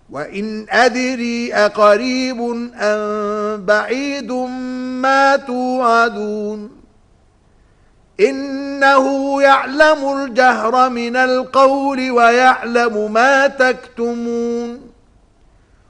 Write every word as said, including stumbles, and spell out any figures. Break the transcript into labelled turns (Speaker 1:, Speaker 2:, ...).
Speaker 1: وإن أدري أقريب أم بعيد ما توعدون إنه يعلم الجهر من القول ويعلم ما تكتمون